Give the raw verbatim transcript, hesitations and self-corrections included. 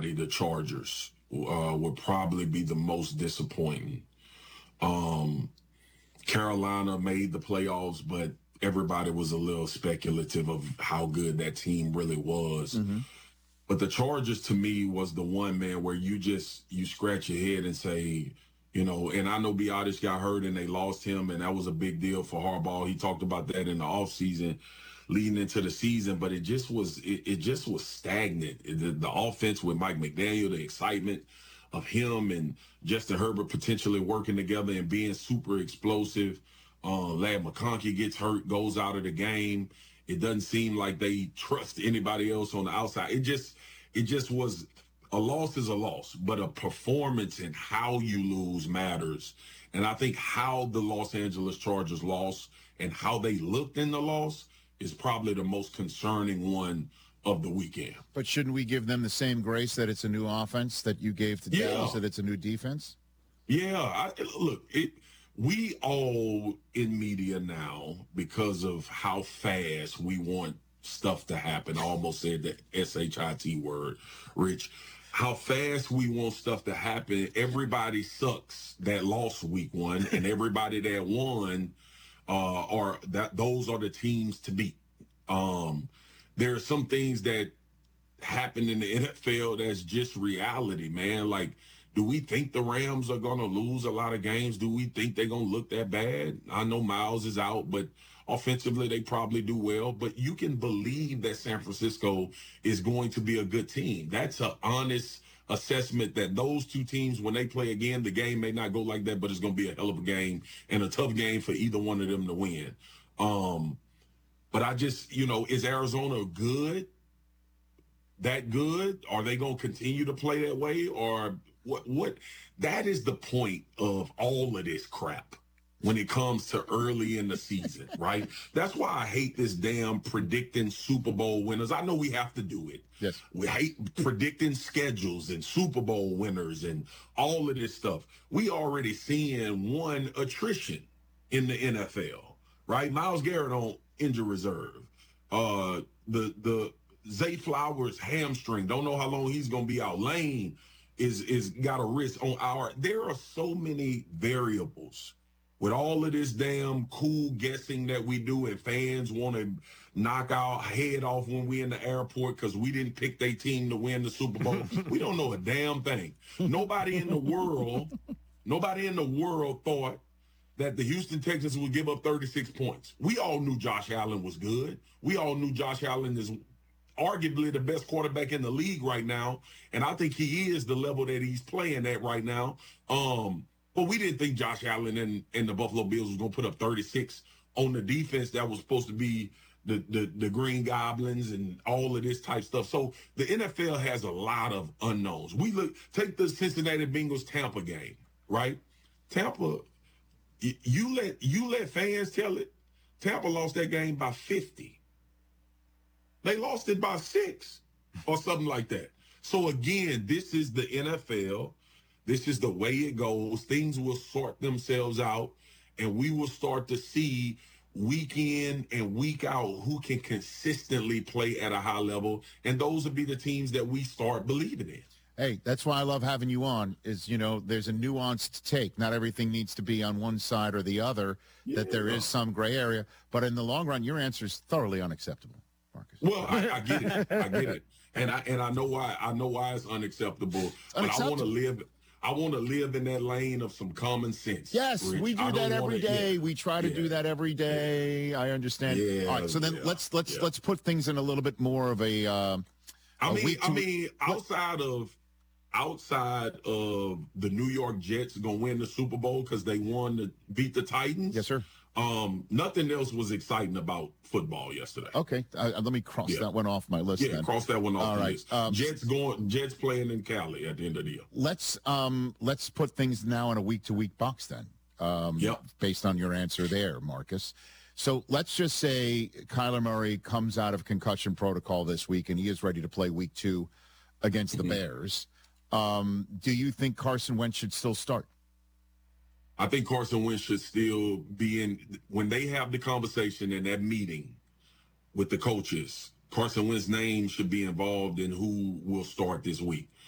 everybody, the Chargers uh, would probably be the most disappointing. Um, Carolina made the playoffs, but everybody was a little speculative of how good that team really was. Mm-hmm. But the Chargers, to me, was the one, man, where you just, you scratch your head and say, you know, and I know Biotis got hurt and they lost him, and that was a big deal for Harbaugh. He talked about that in the offseason leading into the season, but it just was, it, it just was stagnant. The, the offense with Mike McDaniel, the excitement of him and Justin Herbert potentially working together and being super explosive. Uh, Ladd McConkey gets hurt, goes out of the game. It doesn't seem like they trust anybody else on the outside. It just, it just was, a loss is a loss, but a performance and how you lose matters. And I think how the Los Angeles Chargers lost and how they looked in the loss is probably the most concerning one of the weekend. But shouldn't we give them the same grace that it's a new offense that you gave to Yeah. Dallas, that it's a new defense? Yeah, I, look, it, we all in media now, because of how fast we want stuff to happen, I almost said the S H I T word, Rich, how fast we want stuff to happen. Everybody sucks that lost week one, and everybody that won uh, are that those are the teams to beat. Um, there are some things that happen in the N F L that's just reality, man. Like, do we think the Rams are going to lose a lot of games? Do we think they're going to look that bad? I know Miles is out, but offensively they probably do well. But you can believe that San Francisco is going to be a good team. That's an honest assessment that those two teams, when they play again, the game may not go like that, but it's going to be a hell of a game and a tough game for either one of them to win. Um, but I just, you know, is Arizona good? That good? Are they going to continue to play that way? Or what? What? That is the point of all of this crap when it comes to early in the season, right? That's why I hate this damn predicting Super Bowl winners. I know we have to do it. Yes. We hate predicting schedules and Super Bowl winners and all of this stuff. We already seeing one attrition in the N F L, right? Myles Garrett on injury reserve. Uh, the the Zay Flowers hamstring. Don't know how long he's gonna be out. Lane is is got a wrist on our. There are so many variables with all of this damn cool guessing that we do, and fans want to knock our head off when we in the airport because we didn't pick their team to win the Super Bowl. We don't know a damn thing. Nobody in the world, nobody in the world thought that the Houston Texans would give up thirty-six points. We all knew Josh Allen was good. We all knew Josh Allen is arguably the best quarterback in the league right now, and I think he is the level that he's playing at right now. Um, but we didn't think Josh Allen and, and the Buffalo Bills was going to put up thirty-six on the defense that was supposed to be the, the, the Green Goblins and all of this type stuff. So the N F L has a lot of unknowns. We look, take the Cincinnati Bengals Tampa game, right? Tampa, you let you let fans tell it. Tampa lost that game by fifty. They lost it by six or something like that. So again, this is the N F L. This is the way it goes. Things will sort themselves out, and we will start to see week in and week out who can consistently play at a high level, and those will be the teams that we start believing in. Hey, that's why I love having you on, is, you know, there's a nuanced take. Not everything needs to be on one side or the other, yeah. that there is some gray area. But in the long run, your answer is thoroughly unacceptable, Marcus. Well, I, I get it. I get it. And I and I know why I know why it's unacceptable. But unacceptable. I want to live I want to live in that lane of some common sense. Yes, Rich. we do that every wanna, day. Yeah. We try to yeah. do that every day. Yeah. I understand. Yeah, All right, so then yeah, let's let's yeah. let's put things in a little bit more of a. Uh, I mean, a I mean, outside of outside of the New York Jets going to win the Super Bowl because they won to beat the Titans. Yes, sir. Um, nothing else was exciting about football yesterday. Okay, uh, let me cross yeah. that one off my list. Yeah, then. cross that one off All the right. list. Um, Jets going, Jets playing in Cali at the end of the year. Let's um, let's put things now in a week to week box then. Um, yep. Based on your answer there, Marcus. So let's just say Kyler Murray comes out of concussion protocol this week and he is ready to play week two against the mm-hmm. Bears. Um, do you think Carson Wentz should still start? I think Carson Wentz should still be in when they have the conversation in that meeting with the coaches. Carson Wentz's name should be involved in who will start this week.